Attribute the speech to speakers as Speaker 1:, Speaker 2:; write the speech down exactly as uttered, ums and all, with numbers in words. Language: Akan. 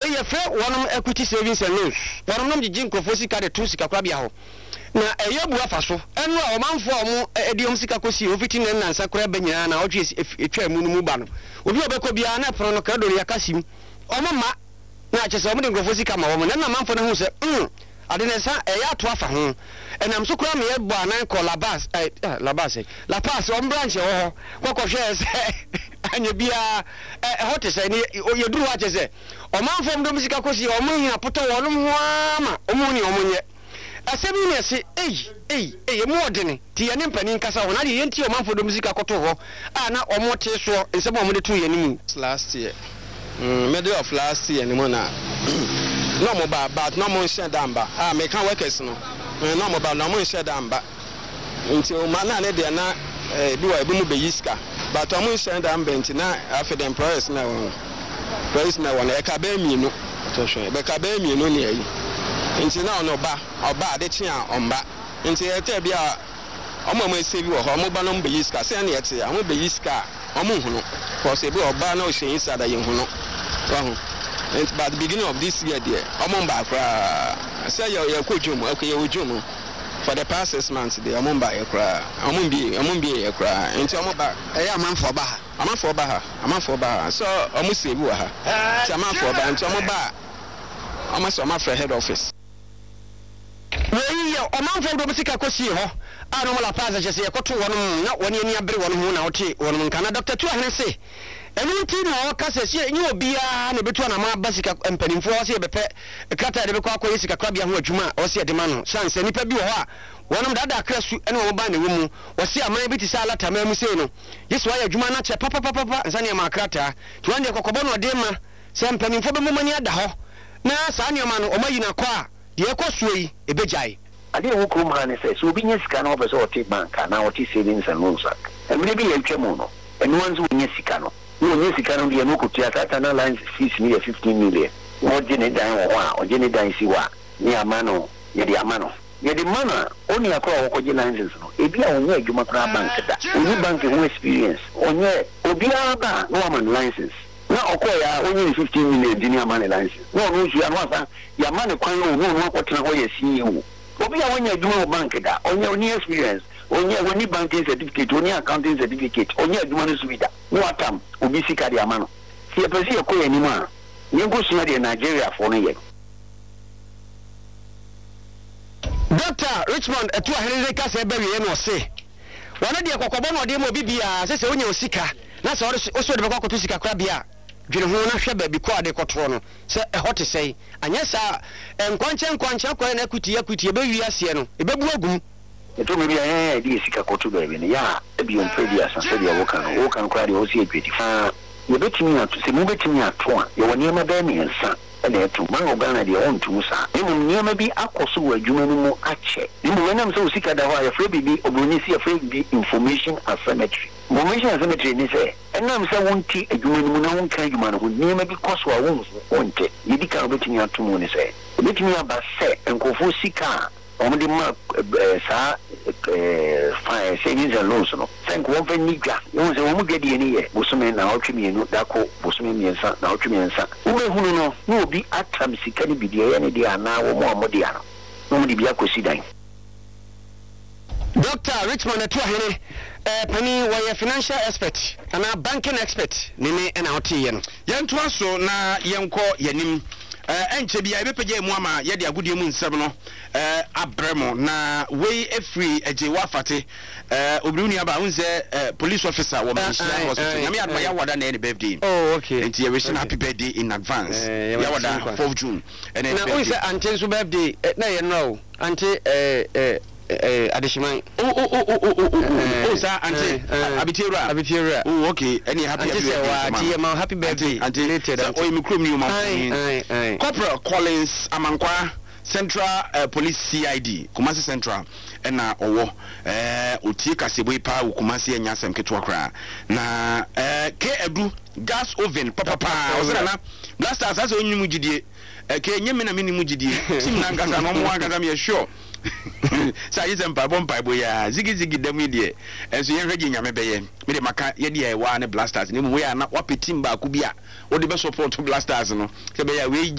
Speaker 1: e ye fe wonom equity savings and loans wonom gigi nkrofo sika de to sika kwa bia ho na eye bu afa so enu a omanfo omo ediom sika kosi ofiti na nansa kora banyina na otwe etwa mu no mu ba no obi obekọ bia na pro no kado ya kasim omo ma na achese omo de nkrofo sika ma omo na na manfo no hu se mm ade na sa eye ato afa ho enam so kora me ye bo anan ko labas eh labas la pass on branch ho kokọhwe se anya bia eh hote se ni ye duru ache se omanfo mo de sika kosi omo hin apoto wono ho ama omo ni omo nye asemi ne se ei ei ei mo odene ti ye ne mpani nkasa ho na de ye nti omanfo de sika koto ho a na omo te so nsem omo de to ye ni
Speaker 2: last year mm middle of last year ni mo na no mo ba but no mo nse damba ah me kan workers no no mo ba no mo nse damba nti o ma na ne de na eh bi wa bi mu be yiska but o mo nse damba nti na afi the employers na won employers na won e ka ba mi no to hwe be ka ba mi no ne ayi nti na no ba oba de chi a omba nti e te bia o mo mo ese bi wo ho mo ba no be yiska se na ye te a mo be yiska o mo hunu ko se bi oba na o hye isa da ye hunu wa hu. And by the beginning of this year, dear, I'm on back. I say you're coach, okay, you for the past six months, they are on by a cry. I'm on be, I'm on be a cry. And so I'm back. I'm on for Baha. I'm on for Baha. I'm on for Baha. So I must say, you are. I'm on for Baha. And so I'm back. I'm also on for head office.
Speaker 1: Well, a month from the Musica Cosi, I don't want to pass as a cotu one, not one in every one who now take one can Doctor Two and say. Everything no kase sie nyi obia na betu na ma basika empanimfo o se bepe kata de bekwa akwa sika krabia ho adwuma o se de ma no chance nipa bi ho a wonum dada akrasu ene wo ba na wo mu o se aman bi ti sa alata ma mu se no yeso aye adwuma na che papa papa papa nsane ma akrata to ande kokobo no de ma se empanimfo be momani ada ho na sa ne ma no o mayi na kwa de ekosuo yi ebejai
Speaker 3: ade wo krom ha ne se so obi nya sika na obeso o te bank na o te savings and loans emre bi ye twemu no enu wanzu nya sika no no nyesika no de no kutia tata na lines fees ni fifteen million o je ne dan wo a o je ne dan si wa ni amano ye de amano ye de mana oni akọ wo ko je license no ebi a onye adwuma kra bank da oni bank ho experience onye obi aba no am license na okoya onye fifteen million di ni amane license no no ju ya no asa ya mane kwan no no akotena ho ye C E O obi a onye adwuma bank da onye oni experience onye woni banking certificate onye accounting certificate onye adwuma no subida no atam obi sika de amano se pesi e koye ni ma nyengo suna de Nigeria for no ye
Speaker 1: Doctor Richmond etu ahenze ka se bewe no se wana de kokobo no de mo bibia se se onye osika na se o so de bekwa koto sika kra bia dwene ho na hwe ba bi ko ade koto no se e hote sei anya sa enkwanche nkwanche kwa na akuti akuti e bewi ase no e bebu agum
Speaker 3: eto me bia eh di sika koto ba bi ne ya e bi on previous and say ya woka no woka no kwa de o si etweti fa ye betimi ato se mu betimi ato a ye woni ma ba mi ensa ene eto ma ogana de on tu sa emu niema bi akoso wa adwuma no mu ache emu wenam so sika da ho ya free bi obroni si ya free bi information asymmetry information asymmetry ni say enam sa wonti adwuma no mu na wonka adwuma no niema bi koso a won wonte ye di ka betimi ato mu ni say betimi aba se enkofo sika on the map sa eh savings and loans no thank one for niga you say we get the any bosome na otwemi no dako bosome miensa na otwemi ensa we hunu no no obi atam sika ni bidie ya ne dia na wo mo amode ano no mo di bia kosi dan
Speaker 1: Doctor Richmond etu ahene eh pani wa financial expert ana banking expert ni ne na otiye no
Speaker 4: yentu aso na yenko yanim eh enche bia ebepeje mu ama ye de agudie mu nsem no eh abremo na we efree ejewa fate eh obruni aba unze eh, police officer wo mention hospital nyame adma ya wada na any birthday
Speaker 1: oh okay
Speaker 4: enti ye wish na happy birthday in advance ya wada fourth June
Speaker 1: and na unze ante so birthday na ye no ante eh eh eh adishman
Speaker 4: oh oh oh oh oh oh oh sa ante abitiera
Speaker 1: abitiera
Speaker 4: oh okay any happy birthday
Speaker 1: ma happy birthday
Speaker 4: ante later
Speaker 1: so
Speaker 4: o mi krom ni o ma
Speaker 1: fun
Speaker 4: Corporal Collins Amankwa Central uh, Police C I D Kumasi Central ena owo eh otie kasebo pa Kumasi enya asem ketwa kra na eh ke edu gas oven papa pa ozira na blasters asa onyum gidie eh ke nyeme na mini mu gidie tim na ngasa no mo ngasa me sure sa yi sempa bompa bo ya zigi zigi dam die enso yen hwege nyame beye me de maka ye de wa ne blasters ne mu we ya na wapetim ba ku bia wo de be support blasters no ke be ya we